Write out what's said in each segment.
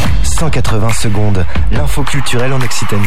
180 secondes, l'info culturelle en Occitanie.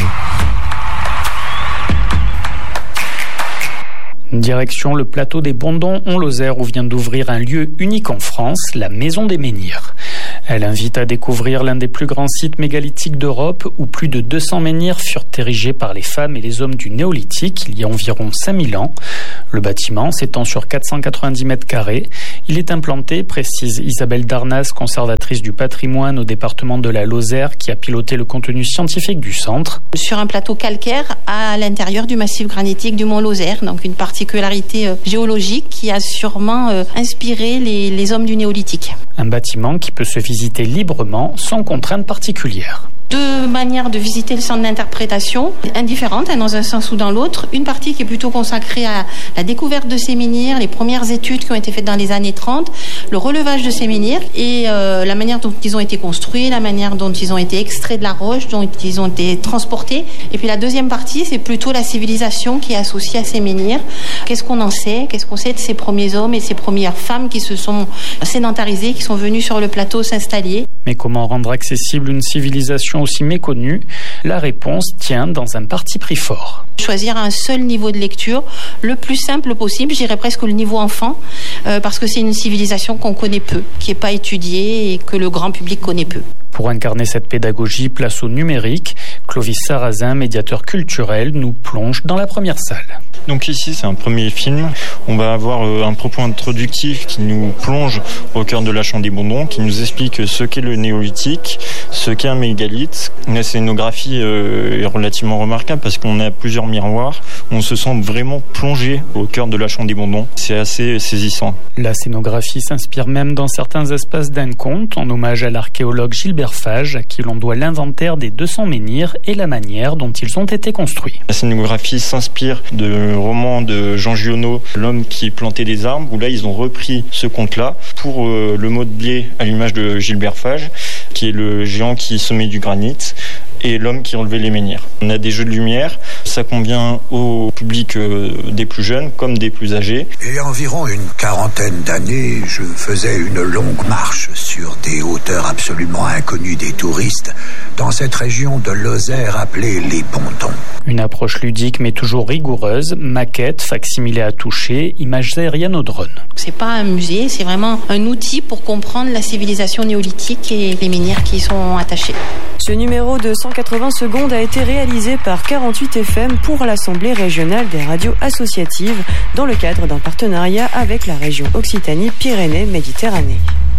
Direction le plateau des Bondons en Lozère où vient d'ouvrir un lieu unique en France, la Maison des Menhirs. Elle invite à découvrir l'un des plus grands sites mégalithiques d'Europe où plus de 200 menhirs furent érigés par les femmes et les hommes du néolithique il y a environ 5000 ans. Le bâtiment s'étend sur 490 mètres carrés. Il est implanté, précise Isabelle Darnas, conservatrice du patrimoine au département de la Lozère qui a piloté le contenu scientifique du centre. Sur un plateau calcaire à l'intérieur du massif granitique du Mont Lozère, donc une particularité géologique qui a sûrement inspiré les hommes du néolithique. Un bâtiment qui peut se visiter librement sans contrainte particulière. Deux manières de visiter le centre d'interprétation, indifférentes dans un sens ou dans l'autre. Une partie qui est plutôt consacrée à la découverte de ces menhirs, les premières études qui ont été faites dans les années 30, le relevage de ces menhirs et la manière dont ils ont été construits, la manière dont ils ont été extraits de la roche, dont ils ont été transportés. Et puis la deuxième partie, c'est plutôt la civilisation qui est associée à ces menhirs. Qu'est-ce qu'on en sait ? Qu'est-ce qu'on sait de ces premiers hommes et ces premières femmes qui se sont sédentarisées, qui sont venues sur le plateau s'installer ? Mais comment rendre accessible une civilisation aussi méconnue ? La réponse tient dans un parti pris fort. Choisir un seul niveau de lecture, le plus simple possible, j'irais presque le niveau enfant, parce que c'est une civilisation qu'on connaît peu, qui n'est pas étudiée et que le grand public connaît peu. Pour incarner cette pédagogie, place au numérique. Clovis Sarrazin, médiateur culturel, nous plonge dans la première salle. Donc ici, c'est un premier film. On va avoir un propos introductif qui nous plonge au cœur de la Chambre des Bondons, qui nous explique ce qu'est le néolithique, ce qu'est un mégalithe. La scénographie est relativement remarquable parce qu'on a plusieurs miroirs. On se sent vraiment plongé au cœur de la Chambre des Bondons. C'est assez saisissant. La scénographie s'inspire même dans certains espaces d'un conte, en hommage à l'archéologue Gilbert Fage, à qui l'on doit l'inventaire des 200 menhirs et la manière dont ils ont été construits. La scénographie s'inspire de roman de Jean Giono, L'homme qui plantait des arbres, où là ils ont repris ce conte-là pour le modeler à l'image de Gilbert Fage, qui est le géant qui semait du granit, et l'homme qui enlevait les menhirs. On a des jeux de lumière, ça convient au public des plus jeunes comme des plus âgés. Il y a environ une quarantaine d'années, je faisais une longue marche sur des hauteurs absolument inconnues des touristes, dans cette région de Lozère appelée les Bondons. Une approche ludique mais toujours rigoureuse, maquette, facsimilé à toucher, images aériennes au drone. C'est pas un musée, c'est vraiment un outil pour comprendre la civilisation néolithique et les menhirs qui y sont attachés. Ce numéro de 180 secondes a été réalisé par 48 FM pour l'Assemblée régionale des radios associatives dans le cadre d'un partenariat avec la région Occitanie-Pyrénées-Méditerranée.